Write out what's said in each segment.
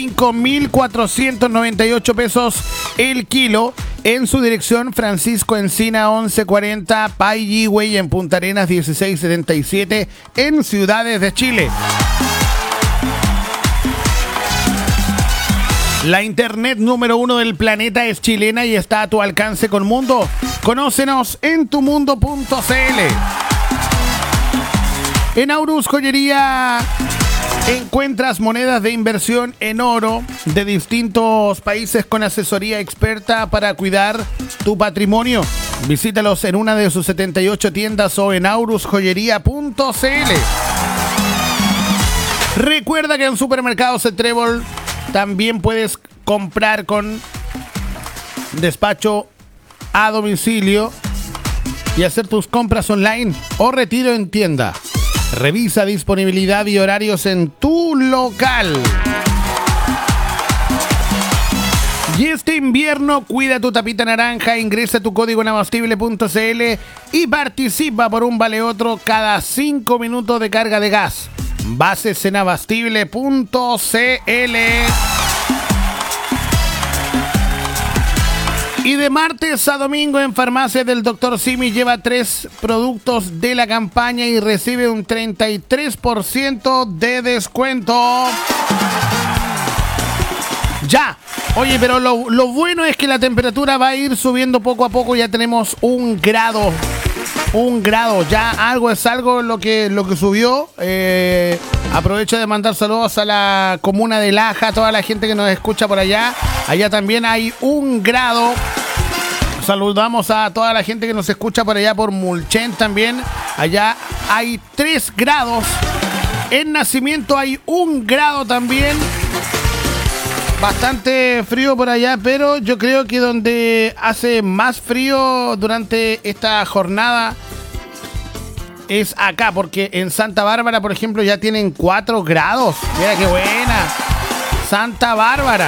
5.498 pesos el kilo. En su dirección, Francisco Encina 1140, Paiyigüey en Punta Arenas 1677 en Ciudades de Chile. La internet número 1 del planeta es chilena y está a tu alcance con Mundo. Conócenos en tumundo.cl. En Aurus Joyería encuentras monedas de inversión en oro de distintos países con asesoría experta para cuidar tu patrimonio. Visítalos en una de sus 78 tiendas o en aurusjoyería.cl. Recuerda que en Supermercados El Trébol también puedes comprar con despacho a domicilio y hacer tus compras online o retiro en tienda. Revisa disponibilidad y horarios en tu local. Y este invierno cuida tu tapita naranja, ingresa tu código en abastible.cl y participa por un vale otro cada 5 minutos de carga de gas. Bases en abastible.cl. Y de martes a domingo en Farmacias del Dr. Simi lleva 3 productos de la campaña y recibe un 33% de descuento. Ya. Oye, pero lo bueno es que la temperatura va a ir subiendo poco a poco. Ya tenemos 1 grado. 1 grado. Ya algo es algo lo que subió. Aprovecho de mandar saludos a la comuna de Laja, a toda la gente que nos escucha por allá. Allá también hay 1 grado. Saludamos a toda la gente que nos escucha por allá por Mulchen también. Allá hay 3 grados. En Nacimiento hay 1 grado también. Bastante frío por allá, pero yo creo que donde hace más frío durante esta jornada es acá, porque en Santa Bárbara, por ejemplo, ya tienen 4 grados. Mira qué buena. Santa Bárbara.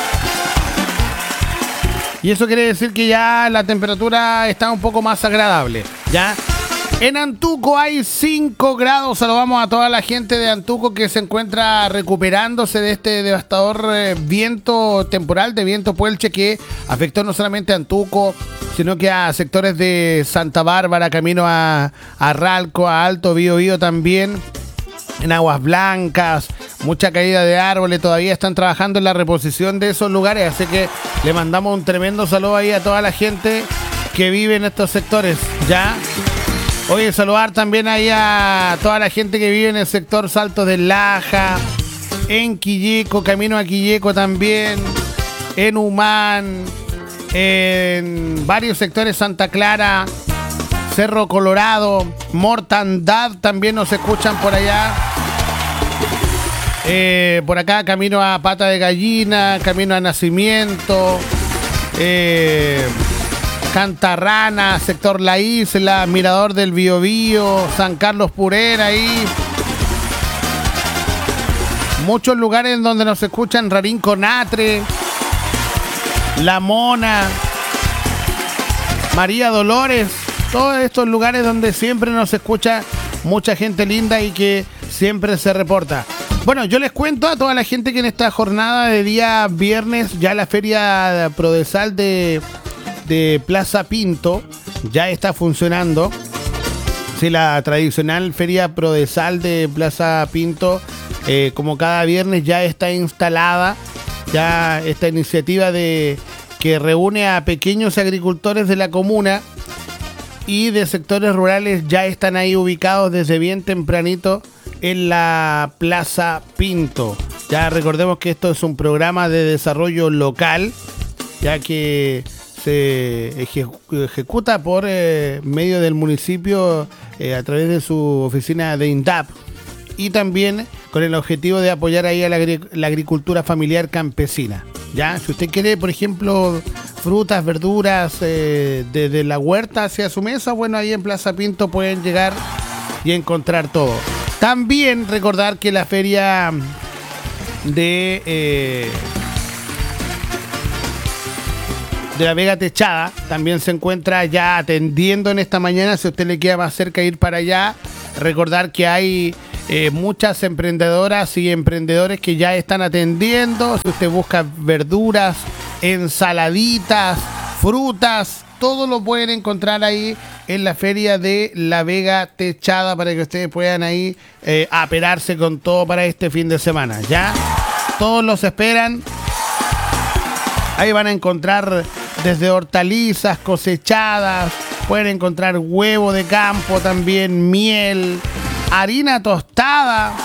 Y eso quiere decir que ya la temperatura está un poco más agradable, ¿ya? En Antuco hay 5 grados. Saludamos a toda la gente de Antuco que se encuentra recuperándose de este devastador viento temporal, de viento puelche que afectó no solamente a Antuco, sino que a sectores de Santa Bárbara, camino a Ralco, a Alto Biobío también, en Aguas Blancas, mucha caída de árboles. Todavía están trabajando en la reposición de esos lugares, así que le mandamos un tremendo saludo ahí a toda la gente que vive en estos sectores, ¿ya? Oye, saludar también ahí a toda la gente que vive en el sector Salto del Laja, en Quilleco, camino a Quilleco también, en Humán, en varios sectores, Santa Clara, Cerro Colorado, Mortandad también nos escuchan por allá. Por acá, camino a Pata de Gallina, camino a Nacimiento, Cantarrana, sector La Isla, Mirador del Biobío, San Carlos Purera ahí. Muchos lugares en donde nos escuchan, Rarín Conatre, La Mona, María Dolores, todos estos lugares donde siempre nos escucha mucha gente linda y que siempre se reporta. Bueno, yo les cuento a toda la gente que en esta jornada de día viernes ya la Feria Prodesal de Plaza Pinto ya está funcionando. Sí, la tradicional Feria Prodesal de Plaza Pinto, como cada viernes, ya está instalada. Ya esta iniciativa que reúne a pequeños agricultores de la comuna y de sectores rurales ya están ahí ubicados desde bien tempranito en la Plaza Pinto. Ya recordemos que esto es un programa de desarrollo local, ya que se ejecuta por medio del municipio a través de su oficina de INDAP y también con el objetivo de apoyar ahí a la agricultura familiar campesina. Ya, si usted quiere, por ejemplo, frutas, verduras desde la huerta hacia su mesa, bueno, ahí en Plaza Pinto pueden llegar y encontrar todo. También recordar que la feria de la Vega Techada también se encuentra ya atendiendo en esta mañana. Si a usted le queda más cerca ir para allá, recordar que hay muchas emprendedoras y emprendedores que ya están atendiendo. Si usted busca verduras, ensaladitas, frutas, todo lo pueden encontrar ahí en la feria de La Vega Techada para que ustedes puedan ahí aperarse con todo para este fin de semana. Ya todos los esperan. Ahí van a encontrar desde hortalizas cosechadas, pueden encontrar huevo de campo también, miel, harina tostada,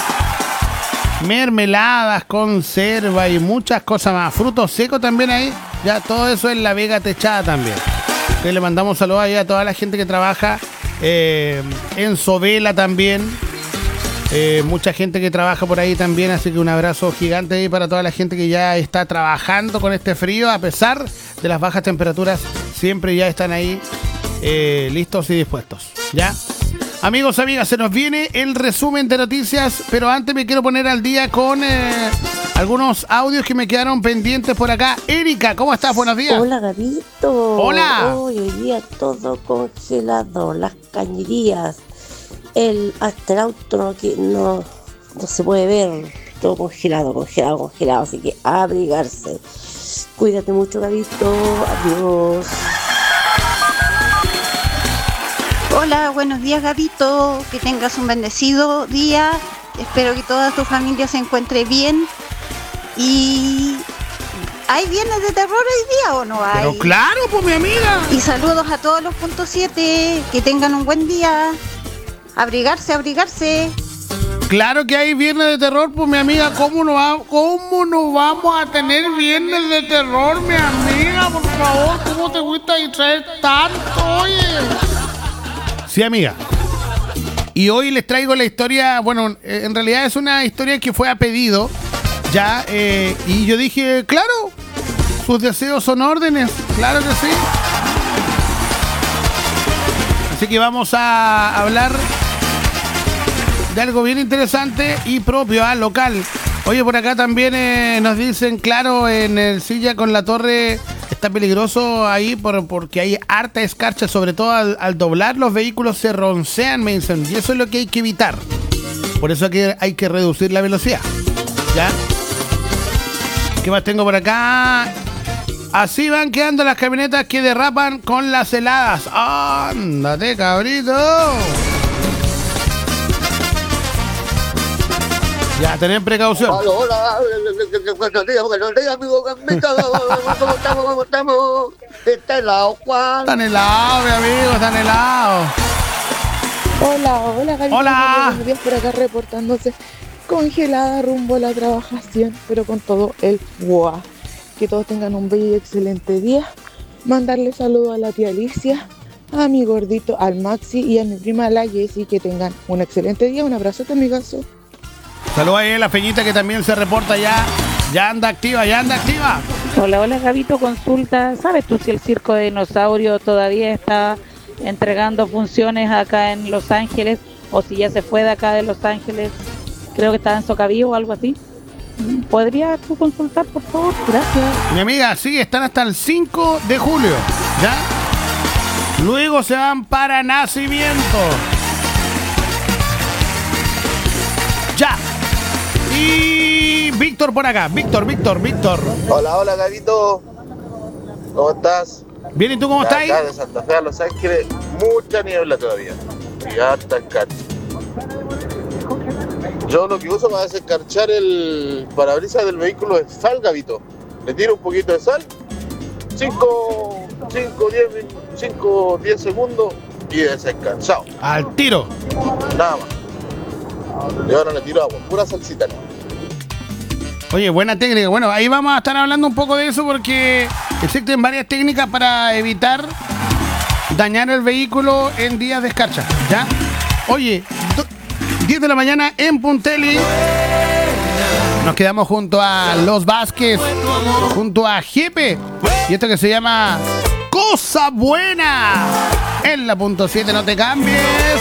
mermeladas, conserva y muchas cosas más. Frutos secos también ahí. Ya todo eso en La Vega Techada también. Le mandamos saludos ahí a toda la gente que trabaja en Sovela también. Mucha gente que trabaja por ahí también, así que un abrazo gigante ahí para toda la gente que ya está trabajando con este frío, a pesar de las bajas temperaturas, siempre ya están ahí listos y dispuestos. ¿Ya? Amigos, amigas, se nos viene el resumen de noticias, pero antes me quiero poner al día con algunos audios que me quedaron pendientes por acá. Erika, ¿cómo estás? Buenos días. Hola, Gabito. Hola. Hoy día todo congelado, las cañerías, hasta el auto no se puede ver, todo congelado, así que a abrigarse. Cuídate mucho, Gabito. Adiós. Hola, buenos días, Gabito. Que tengas un bendecido día. Espero que toda tu familia se encuentre bien. Y ¿hay viernes de terror hoy día o no hay? Pero claro, pues mi amiga. Y saludos a todos los puntos 7. Que tengan un buen día. Abrigarse. Claro que hay viernes de terror, pues mi amiga. ¿Cómo no vamos a tener viernes de terror, mi amiga? Por favor, ¿cómo te gusta distraer tanto, oye? Sí, amiga. Y hoy les traigo la historia, bueno, en realidad es una historia que fue a pedido, ya, y yo dije, claro, sus deseos son órdenes, claro que sí. Así que vamos a hablar de algo bien interesante y propio, local. Oye, por acá también nos dicen, claro, en el Silla con la Torre está peligroso ahí porque hay harta escarcha, sobre todo al doblar los vehículos se roncean, me dicen, y eso es lo que hay que evitar. Por eso hay que reducir la velocidad. ¿Ya? ¿Qué más tengo por acá? Así van quedando las camionetas que derrapan con las heladas. ¡Ándate, cabrito! Ya, tened precaución. Hola, buenos días, amigo. ¿Cómo estamos? Está helado, Juan. Están helados, mi amigo, están helados. Hola, Gaby. Hola. Buenos días, por acá reportándose congelada rumbo a la trabajación, pero con todo el guau. Que todos tengan un bello y excelente día. Mandarle saludos a la tía Alicia, a mi gordito, al Maxi y a mi prima la Jessie. Que tengan un excelente día. Un abrazo, amigazo. Saludos ahí a la Feñita que también se reporta ya. Ya anda activa. Hola, Gabito, consulta. ¿Sabes tú si el circo de dinosaurio todavía está entregando funciones acá en Los Ángeles? O si ya se fue de acá de Los Ángeles. Creo que estaba en Socaví o algo así. ¿Podrías tú consultar, por favor? Gracias. Mi amiga, sí, están hasta el 5 de julio. ¿Ya? Luego se van para Nacimiento. Ya. Y Víctor por acá. Víctor. Hola, Gabito. ¿Cómo estás? Bien, ¿y tú cómo estás ahí? Acá de Santa Fe a Los Ángeles, mucha niebla todavía. Y hasta escarcha. Yo lo que uso para desescarchar el parabrisas del vehículo es sal, Gabito. Le tiro un poquito de sal, 10 segundos y desescarchado. Al tiro. Nada más. Y ahora le tiro agua, pura salsita. Oye, buena técnica. Bueno, ahí vamos a estar hablando un poco de eso porque existen varias técnicas para evitar dañar el vehículo en días de escarcha. ¿Ya? Oye, 10 de la mañana en Punteli. Nos quedamos junto a Los Vázquez, junto a Jepe. Y esto que se llama Cosa Buena. En la punto 7, no te cambies.